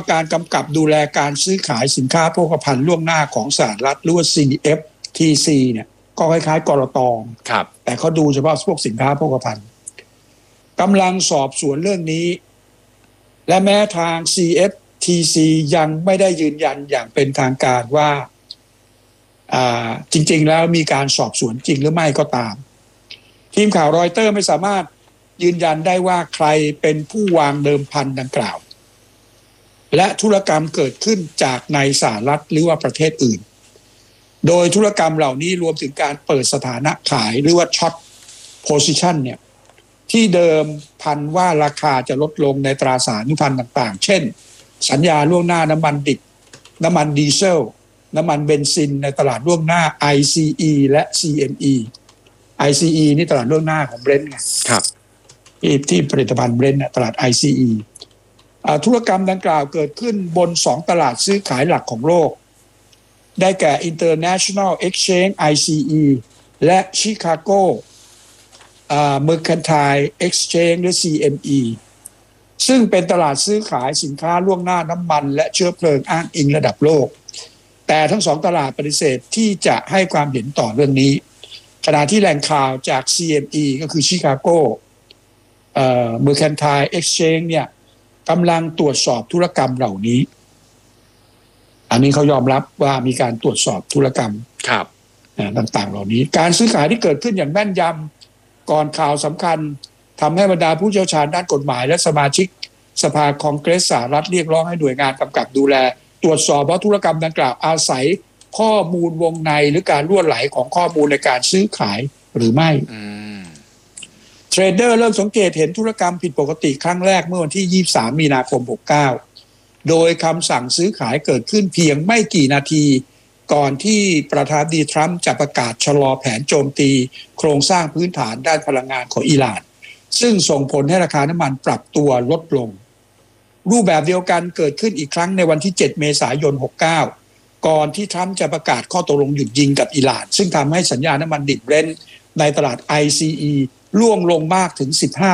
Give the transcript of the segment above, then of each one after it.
การกำกับดูแลการซื้อขายสินค้าโภคภัณฑ์ล่วงหน้าของสหรัฐหรือว่า CFTC เนี่ยก็คล้ายๆกลต. ครับแต่เขาดูเฉพาะพวกสินค้าโภคภัณฑ์กำลังสอบสวนเรื่องนี้และแม้ทาง CFTC ยังไม่ได้ยืนยันอย่างเป็นทางการว่าจริงๆแล้วมีการสอบสวนจริงหรือไม่ก็ตามทีมข่าวรอยเตอร์ไม่สามารถยืนยันได้ว่าใครเป็นผู้วางเดิมพันดังกล่าวและธุรกรรมเกิดขึ้นจากในสหรัฐหรือว่าประเทศอื่นโดยธุรกรรมเหล่านี้รวมถึงการเปิดสถานะขายหรือว่าช็อตโพซิชันเนี่ยที่เดิมพันว่าราคาจะลดลงในตราสารหนี้พันต่างๆเช่นสัญญาล่วงหน้าน้ำมันดิบน้ำมันดีเซลน้ำมันเบนซินในตลาดล่วงหน้า ICE และ CME ICE นี่ตลาดล่วงหน้าของ Brent ไงครับที่ผลิตภัณฑ์ Brent ตลาด ICE ธุรกรรมดังกล่าวเกิดขึ้นบน2ตลาดซื้อขายหลักของโลกได้แก่ International Exchange ICE และ Chicago Mercantile Exchange หรือ CME ซึ่งเป็นตลาดซื้อขายสินค้าล่วงหน้าน้ำมันและเชื้อเพลิงอ้างอิงระดับโลกแต่ทั้ง2ตลาดปฏิเสธที่จะให้ความเห็นต่อเรื่องนี้ขณะที่แหล่งข่าวจาก CME ก็คือ Chicago Mercantile Exchange เนี่ยกำลังตรวจสอบธุรกรรมเหล่านี้อันนี้เขายอมรับว่ามีการตรวจสอบธุรกรรมต่างๆเหล่านี้การซื้อขายที่เกิดขึ้นอย่างแม่นยำก่อนข่าวสำคัญทำให้บรรดาผู้เชี่ยวชาญด้านกฎหมายและสมาชิกสภาคองเกรสสหรัฐเรียกร้องให้หน่วยงานกำกับดูแลตรวจสอบว่าธุรกรรมดังกล่าวอาศัยข้อมูลวงในหรือการรั่วไหลของข้อมูลในการซื้อขายหรือไม่เทรดเดอร์เริ่มสังเกตเห็นธุรกรรมผิดปกติครั้งแรกเมื่อวันที่23มีนาคม69โดยคำสั่งซื้อขายเกิดขึ้นเพียงไม่กี่นาทีก่อนที่ประธานาธิบดีทรัมป์จะประกาศชะลอแผนโจมตีโครงสร้างพื้นฐานด้านพลังงานของอิหร่านซึ่งส่งผลให้ราคาน้ำมันปรับตัวลดลงรูปแบบเดียวกันเกิดขึ้นอีกครั้งในวันที่7เมษายน69ก่อนที่ทรัมป์จะประกาศข้อตกลงหยุดยิงกับอิหร่านซึ่งทำให้สัญญาน้ำมันดิบเบรนท์ในตลาด ICE ร่วงลงมากถึง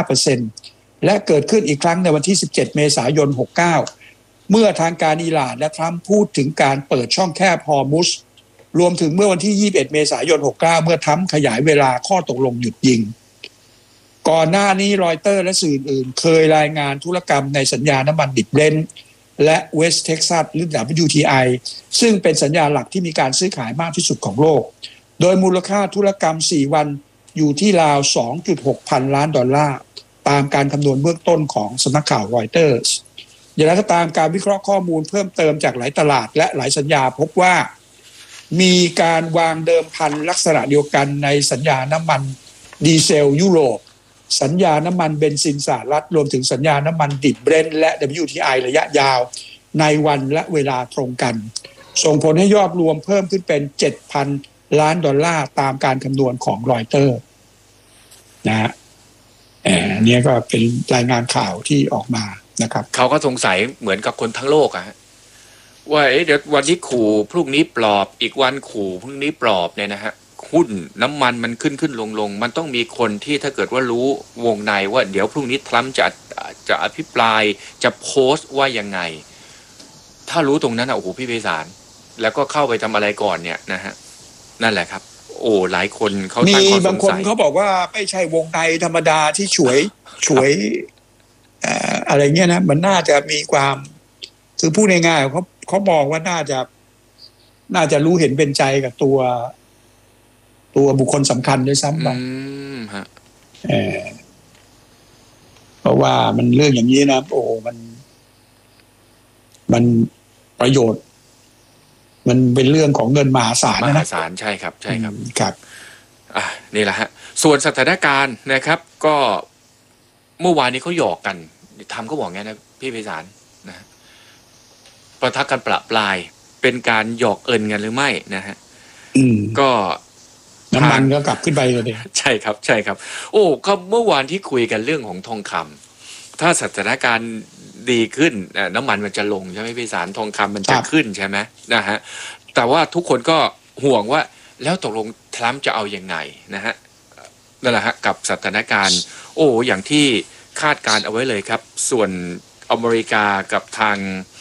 15% และเกิดขึ้นอีกครั้งในวันที่17เมษายน69เมื่อทางการอิหร่านและทรัมป์พูดถึงการเปิดช่องแคบฮอร์มุซรวมถึงเมื่อวันที่21เมษายน69เมื่อทรัมป์ขยายเวลาข้อตกลงหยุดยิงก่อนหน้านี้รอยเตอร์และสื่ออื่นเคยรายงานธุรกรรมในสัญญาน้ำมันดิบเบรนท์และเวสต์เท็กซัสหรือ WTI ซึ่งเป็นสัญญาหลักที่มีการซื้อขายมากที่สุดของโลกโดยมูลค่าธุรกรรม4วันอยู่ที่ราว 2.6 พันล้านดอลลาร์ตามการคำนวณเบื้องต้นของสำนักข่าวรอยเตอร์อย่างไรก็ตามการวิเคราะห์ข้อมูลเพิ่มเติมจากหลายตลาดและหลายสัญญาพบว่ามีการวางเดิมพันลักษณะเดียวกันในสัญญาน้ำมันดีเซลยุโรปสัญญาน้ำมันเบนซินสหรัฐรวมถึงสัญญาน้ำมันดิบเบรนท์และ WTI ระยะยาวในวันและเวลาตรงกันส่งผลให้ยอดรวมเพิ่มขึ้นเป็น 7,000 ล้านดอลลาร์ตามการคำนวณของรอยเตอร์นะฮะนี่ก็เป็นรายงานข่าวที่ออกมานะครับเขาก็สงสัยเหมือนกับคนทั้งโลกอะว่าเดี๋ยววันนี้ขู่พรุ่งนี้ปลอบอีกวันขู่พรุ่งนี้ปลอบเนี่ยนะฮะหุ้นน้ำมันมันขึ้นลงมันต้องมีคนที่ถ้าเกิดว่ารู้วงในว่าเดี๋ยวพรุ่งนี้ทรัมป์จะอภิปรายจะโพสต์ว่ายังไงถ้ารู้ตรงนั้นโอ้โหพี่ไพศาลแล้วก็เข้าไปทำอะไรก่อนเนี่ยนะฮะนั่นแหละครับโอ้หลายคนเขาตั้งข้อสงสัยมีบางคนเขาบอกว่าไม่ใช่วงในธรรมดาที่ฉวยอะไรเงี้ยนะมันน่าจะมีความคือพูดง่ายๆเขามองว่าน่าจะรู้เห็นเป็นใจกับตัวบุคคลสำคัญด้วยซ้ำไปเพราะว่ามันเรื่องอย่างนี้นะโอ้มันประโยชน์มันเป็นเรื่องของเงินมหาศาลนะมหาศาลใช่ครับครับนี่แหละฮะส่วนสถานการณ์นะครับก็เมื่อวานนี้เขาหยอกกันทำก็บอกงั้นนะพี่ไพศาลนะประทักกันประปรายเป็นการหยอกเอินกันหรือไม่นะฮะก็น้ำมันก็กลับขึ้นไปเลยใช่ครับโอ้ก็เมื่อวานที่คุยกันเรื่องของทองคำถ้าสถานการณ์ดีขึ้นน้ำมันมันจะลงใช่ไหมพี่สารทองคำมันจะขึ้นใช่ไหมนะฮะแต่ว่าทุกคนก็ห่วงว่าแล้วตกลงทรัมป์จะเอายังไงนะฮะนั่นแหละฮะกับสถานการณ์โอ้อย่างที่คาดการเอาไว้เลยครับส่วนอเมริกากับทาง